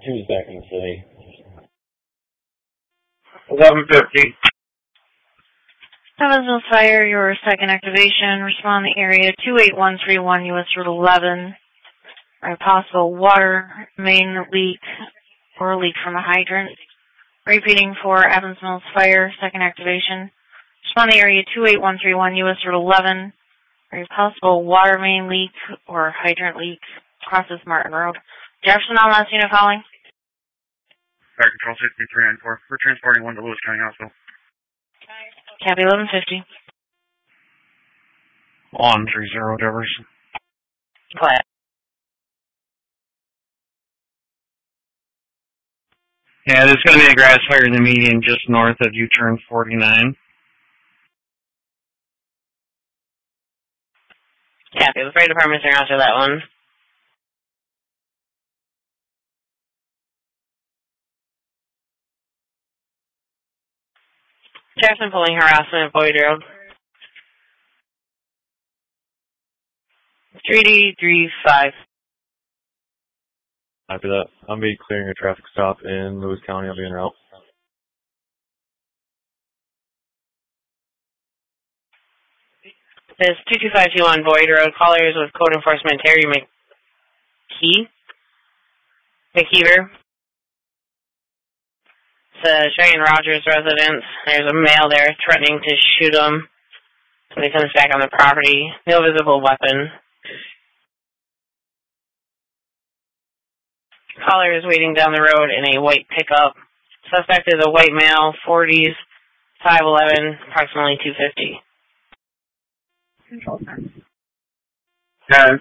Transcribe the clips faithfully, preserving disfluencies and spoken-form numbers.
Who's back in the city? eleven fifty. Evansville Fire, your second activation. Respond to area two eight one three one, U S Route eleven. For a possible water main leak or a leak from a hydrant. Repeating for Evansville Fire, second activation. Respond to area two eight one three one, U S Route eleven. For a possible water main leak or hydrant leak. Crosses Martin Road. Jefferson, on last unit calling. Fire Control sixty-three ninety-four. We're transporting one to Lewis County Hospital. Copy, eleven fifty. one three zero, Jefferson. Glad. Yeah, there's going to be a grass fire in the median just north of U-turn forty-nine. Copy, the fire department's are after that one. Jefferson pulling harassment at Boyd Road. three D three five. After that, I'm be clearing a traffic stop in Lewis County. I'll be en route. This two two five two on Boyd Road. Callers with code enforcement Terry McKee. McKeever. It's a Cheyenne Rogers residence. There's a male there threatening to shoot him. Somebody comes back on the property. No visible weapon. Caller is waiting down the road in a white pickup. Suspect is a white male, forties, five eleven, approximately two fifty. Control center. Ten.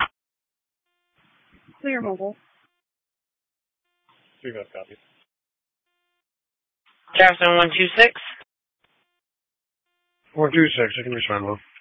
Clear mobile. Three best copies. Jefferson one two six. one two six, I can respond well.